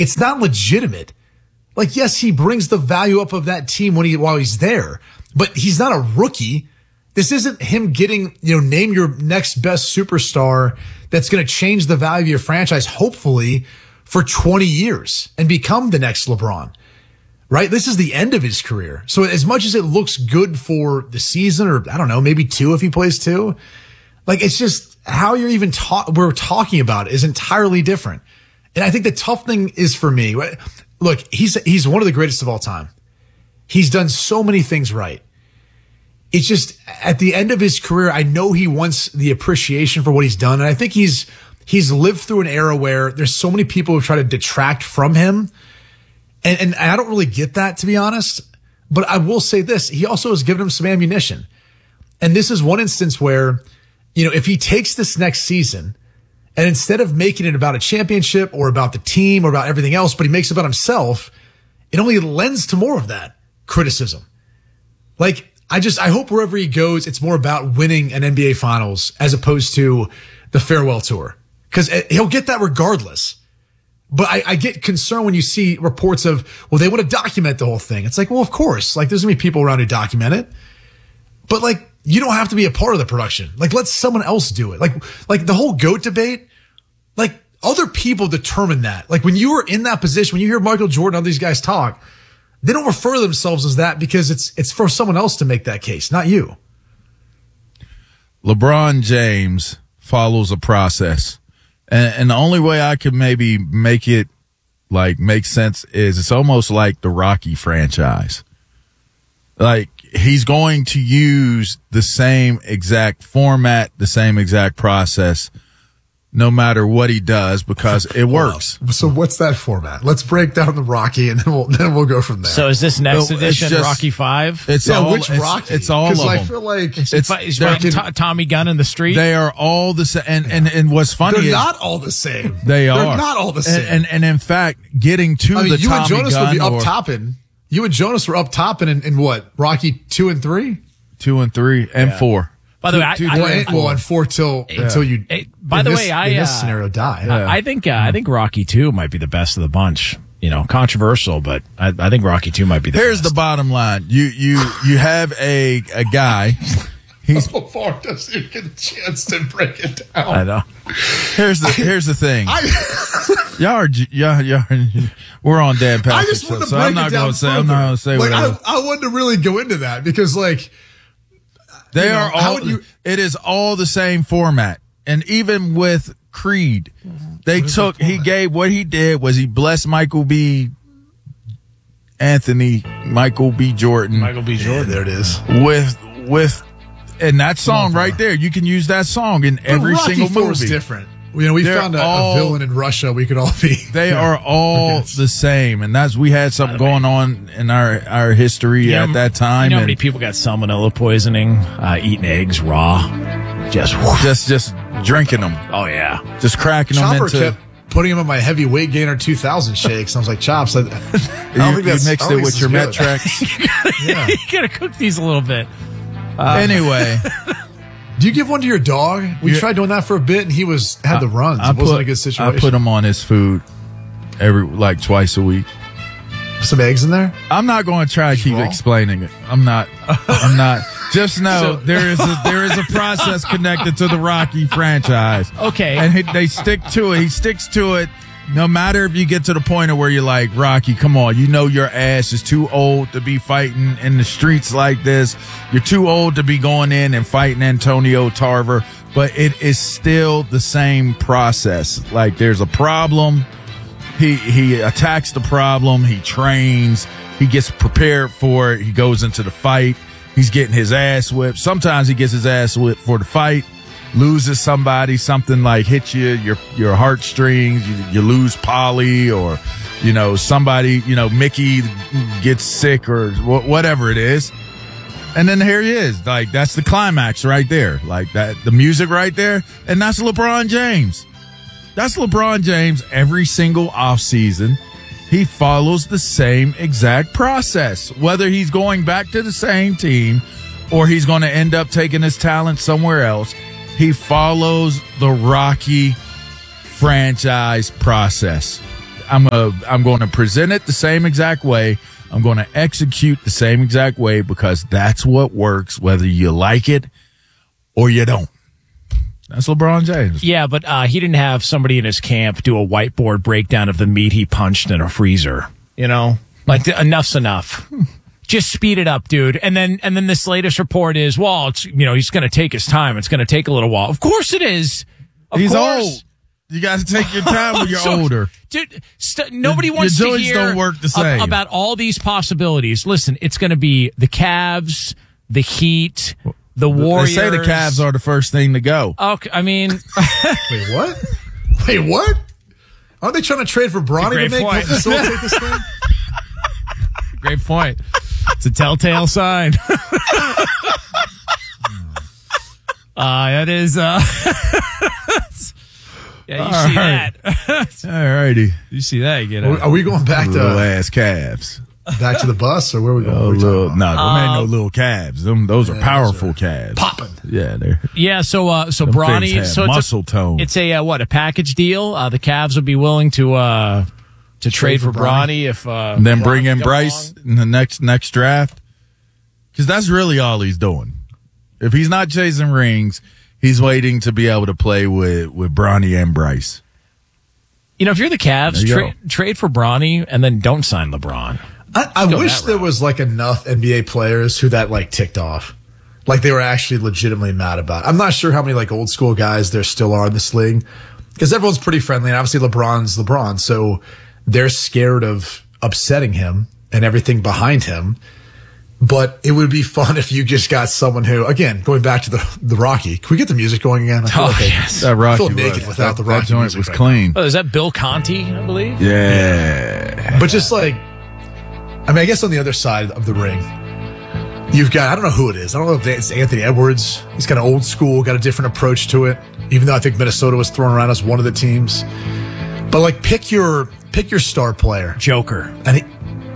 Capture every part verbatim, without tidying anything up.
it's not legitimate. Like, yes, he brings the value up of that team when he, while he's there, but he's not a rookie. This isn't him getting, you know, name your next best superstar that's going to change the value of your franchise, hopefully, for twenty years and become the next LeBron, right? This is the end of his career. So as much as it looks good for the season, or I don't know, maybe two if he plays two, like, it's just how you're even talk, we're talking about it is entirely different. And I think the tough thing is for me, look, he's, he's one of the greatest of all time. He's done so many things right. It's just at the end of his career, I know he wants the appreciation for what he's done. And I think he's, he's lived through an era where there's so many people who try to detract from him. And, and I don't really get that, to be honest. But I will say this. He also has given him some ammunition. And this is one instance where, you know, if he takes this next season and instead of making it about a championship or about the team or about everything else, but he makes it about himself, it only lends to more of that criticism. Like, I just, I hope wherever he goes, it's more about winning an N B A Finals as opposed to the farewell tour. Because he'll get that regardless. But I, I get concerned when you see reports of, well, they want to document the whole thing. It's like, well, of course. Like, there's going to be people around who document it. But, like, you don't have to be a part of the production. Like, let someone else do it. Like, like the whole GOAT debate, like, other people determine that. Like, when you were in that position, when you hear Michael Jordan and all these guys talk, they don't refer to themselves as that because it's it's for someone else to make that case, not you. LeBron James follows a process. And, and the only way I could maybe make it, like, make sense is it's almost like the Rocky franchise. Like, he's going to use the same exact format, the same exact process, no matter what he does, because it works. Well, so what's that format? Let's break down the Rocky, and then we'll then we'll go from there. So is this next well, edition just, Rocky Five? It's yeah, all, which it's, Rocky? It's all of them. I feel like it's, it's, it's fighting T- Tommy Gunn in the street. They are all the same, and, and and what's funny they're is not all the same. They are They're not all the same. And and, and in fact, getting to I mean, the you Tommy and Jonas Gunn would be up or, topping. You and Jonas were up topping in, in what? Rocky two and three, two and three, and yeah. four. By the way, I, two, I, well, I, and, well, and four till yeah. until you. It, by the this, way, I in this uh, scenario die. Yeah. I, I think uh, I think Rocky Two might be the best of the bunch. You know, controversial, but I, I think Rocky Two might be the Here's best. the bottom line: you you you have a a guy. He's so far doesn't even get a chance to break it down. I know. Here's the here's the thing. I, y'all are y'all, y'all we're on Dan Patrick. I just want to so break I'm not it down gonna say further. I'm not gonna say like, what I, I wanted to really go into that because, like, they you know, are how all. would you, it is all the same format, and even with Creed, they took. the He gave what he did was he blessed Michael B. Anthony, Michael B. Jordan, Michael B. Jordan. Yeah, there it is. with with, and that song right there. You can use that song in every Rocky single four movie. is different. You know, we They're found a, all- a villain in Russia. We could all be. They you know, are all against. the same, and that's we had something going on in our our history You know, at that time. You know how and many people got salmonella poisoning, uh, eating eggs raw? Just, just just drinking them, oh yeah. just cracking them Chopper into. kept putting him in my heavy weight gainer two thousand shakes. I was like, Chops. I, I don't You, think you that's, mixed I don't it think with this your is good. Metrex. Yeah. You gotta cook these a little bit. Anyway, Do you give one to your dog? We Yeah. tried doing that for a bit, and he was had the runs. I it wasn't put a good situation. I put him on his food every like twice a week. some eggs in there. I'm not going to try to keep raw? explaining it. I'm not. I'm not. Just know So- there is a there is a process connected to the Rocky franchise. Okay. and he, they stick to it. He sticks to it. No matter if you get to the point of where you're like, Rocky, come on, you know your ass is too old to be fighting in the streets like this. You're too old to be going in and fighting Antonio Tarver. But it is still the same process. Like there's a problem. He he attacks the problem. He trains. He gets prepared for it. He goes into the fight. He's getting his ass whipped. Sometimes he gets his ass whipped for the fight. Loses somebody, something like hits you, your your heartstrings, you, you lose Polly, or, you know, somebody, you know, Mickey gets sick or wh- whatever it is. And then here he is. Like, that's the climax right there. Like, that, the music right there. And that's LeBron James. That's LeBron James every single offseason. He follows the same exact process, whether he's going back to the same team or he's going to end up taking his talent somewhere else. He follows the Rocky franchise process. I'm a, I'm going to present it the same exact way. I'm going to execute the same exact way because that's what works, whether you like it or you don't. That's LeBron James. Yeah, but uh, he didn't have somebody in his camp do a whiteboard breakdown of the meat he punched in a freezer. You know, like the, enough's enough. Just speed it up, dude. And then, and then this latest report is, well, it's, you know, he's going to take his time. It's going to take a little while. Of course it is. Of He's course. old. You got to take your time when you're So, older. Dude, st- nobody Your- wants your to joints hear don't work the ab- same. about all these possibilities. Listen, it's going to be the Cavs, the Heat, the Warriors. They say the Cavs are the first thing to go. Okay, I mean, Wait, what? Wait, what? Aren't they trying to trade for Bronny Great to make point. facilitate this thing? great point. It's a telltale sign. uh, that is, uh, yeah, you All see right. that. All righty. You see that, you get Are, it. are we going back Little to ass Cavs. back to the bus, or where are we going? Oh, What are we talking little, about? no, them ain't no Um, little calves. Them, those are powerful calves. Popping. Yeah, they're Yeah, so, uh, so them things Bronny, have so it's muscle a, tone. it's a, uh, what, a package deal? Uh, the Cavs would be willing to, uh, to trade, for for Bronny if, uh, and then bring in Bronny Bryce come in the next next draft. Because that's really all he's doing. If he's not chasing rings, he's waiting to be able to play with, with Bronny and Bryce. You know, if you're the Cavs, There you tra- trade for Bronny and then don't sign LeBron. I, I go wish that there route. was like enough N B A players who that like ticked off. Like they were actually legitimately mad about it. I'm not sure how many like old school guys there still are in this league because everyone's pretty friendly and obviously LeBron's LeBron. So they're scared of upsetting him and everything behind him. But it would be fun if you just got someone who, again, going back to the the Rocky. Can we get the music going again? I feel Oh, like I- yes. That Rocky I feel naked was, without that, the Rocky that joint music was right clean. Oh, is that Bill Conti, I believe? Yeah. But just like, I mean, I guess on the other side of the ring, you've got, I don't know who it is. I don't know if it's Anthony Edwards. He's kind of old school, got a different approach to it, even though I think Minnesota was thrown around as one of the teams. But like, pick your, pick your star player. Joker. And he,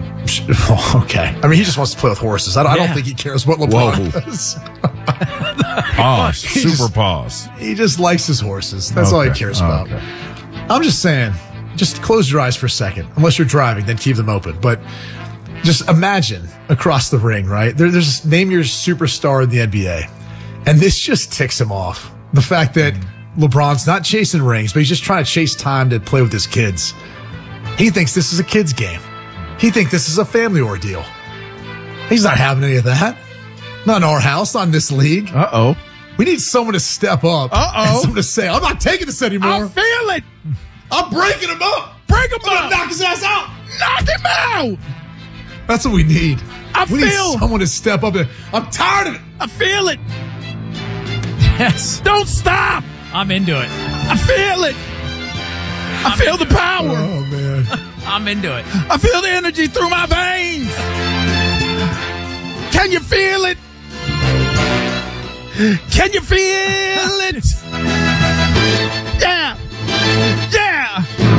okay. I mean, he just wants to play with horses. I don't, I Yeah. don't think he cares what LeBron Whoa. does. Pause. He's Super just- pause. He just likes his horses. That's all he Okay. cares Oh, about. okay. I'm just saying, just close your eyes for a second. Unless you're driving, then keep them open. But just imagine across the ring, right? There, there's name your superstar in the N B A. And this just ticks him off. The fact that LeBron's not chasing rings, but he's just trying to chase time to play with his kids. He thinks this is a kid's game. He thinks this is a family ordeal. He's not having any of that. Not in our house, not in this league. Uh oh. We need someone to step up. Uh-oh. And someone to say, I'm not taking this anymore. I feel it. I'm breaking him up. Break him I'm going up. to knock his ass out. Knock him out. That's what we need. I we feel- need someone to step up. And, I'm tired of it. I feel it. Yes. Don't stop. I'm into it. I feel it. I feel the power. Oh, man. I'm into it. I feel the energy through my veins. Can you feel it? Can you feel it? Yeah. Yeah.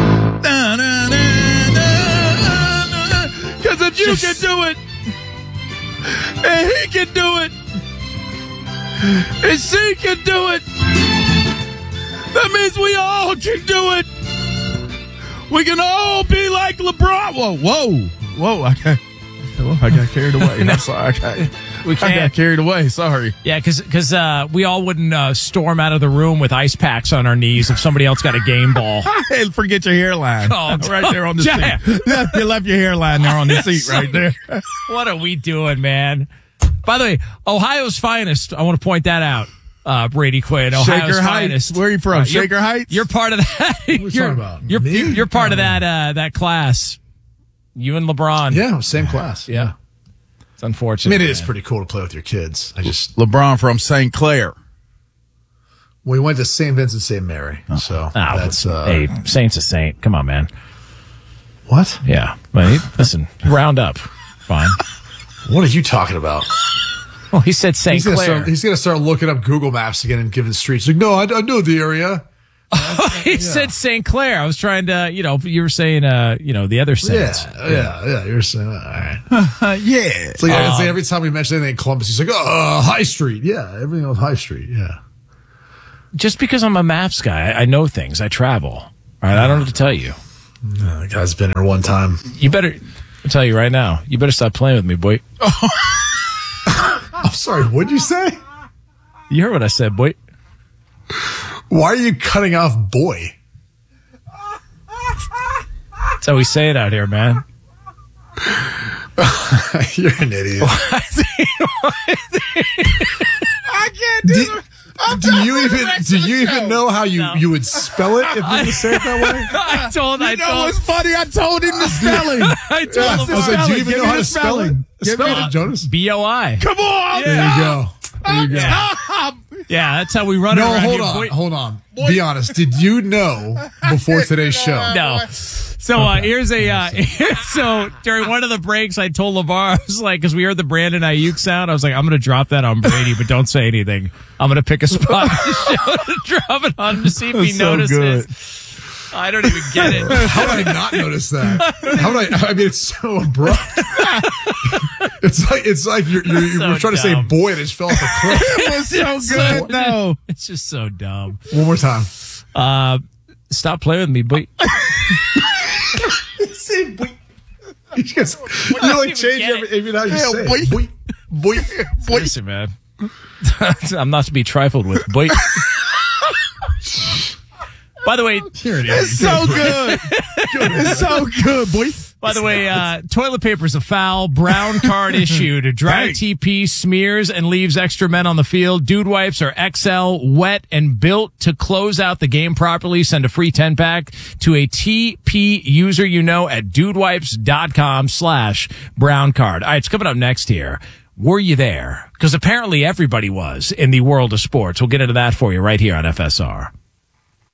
Because if you can do it, and he can do it, and she can do it, that means we all can do it. We can all be like LeBron. Whoa, whoa, whoa! I got, whoa, I got carried away. I'm sorry. I got, We I got can't. carried away. Sorry. Yeah, because because uh, we all wouldn't uh, storm out of the room with ice packs on our knees if somebody else got a game ball. Hey, forget your hairline. Oh, right there on the Jack. seat. You left your hairline there on the seat right there. What are we doing, man? By the way, Ohio's finest. I want to point that out. Uh, Brady Quinn, Ohio's Shaker finest. Heights. Where are you from? Uh, you're- Shaker Heights? You're part of that. you you're, talking about? You're, Me? you're, you're part of Oh. that uh, that class. You and LeBron. Yeah, same class. Yeah. It's I unfortunate. mean, it is man. pretty cool to play with your kids. I just, LeBron from Saint Clair. we went to Saint Vincent Saint Mary. So Ah, that's, uh, hey, Saint's a saint. Come on, man. what? Yeah. Well, he- listen, round up. Fine. What are you talking about? Well, he said Saint He's gonna, Clair. start, he's gonna start looking up Google Maps again and giving streets. Like, no, I, I know the area. He said Saint Clair. I was trying to, you know, you were saying, uh, you know, the other Yeah, saints. yeah, yeah. You're saying, all right. Uh, yeah. It's like, it's like every time we mention anything in Columbus, he's like, oh, uh, High Street. Yeah, everything on High Street. Yeah. Just because I'm a maps guy, I, I know things. I travel. All right, I don't know what to tell you. Oh, the guy's been here one time. You better, I'll tell you right now, you better stop playing with me, boy. I'm sorry, what'd you say? You heard what I said, boy. Why are you cutting off boy? That's how we say it out here, man. You're an idiot. I can't do Do, it. I'm do done you for the even rest do of the you even show. know how you, No. you would spell it if you would say it that way? I told, I You know told, what's funny? I told him the spelling. I told I him. was like, do you even Give know me how the to spell it? spelling. Give Spell me it, Jonas. B O I. Come on. There you go. There you go. Stop. Yeah, that's how we run it No, around hold here, on, boy. hold on. Be honest. Did you know before today's show? No. So uh, here's a uh, so during one of the breaks, I told LeVar, I was like, because we heard the Brandon Ayuk sound, I was like, I'm going to drop that on Brady, but don't say anything. I'm going to pick a spot in the show to drop it on to see if he That's so notices. good. I don't even get it. How did I not notice that? How did I? I mean, it's so abrupt. It's like it's like you're you're, So you're trying to say dumb. boy and it just fell off a cliff. It was so It's good. so- No. It's just so dumb. One more time. Uh, stop playing with me, boy. Say boy. You just you don't like even change get every, even how you Yeah, say boy. it. Boy. Boy. Boy. Listen, man. I'm not to be trifled with, boy. By the way, Here it It's is. so good. It's so good, boy. By the way, uh, toilet paper's a foul. Brown card issued. Dry Dang. T P smears and leaves extra men on the field. Dude wipes are X L, wet, and built to close out the game properly. Send a free ten pack to a T P user you know at dudewipes.com slash brown card. All right, it's coming up next here. Were you there? Because apparently everybody was in the world of sports. We'll get into that for you right here on F S R.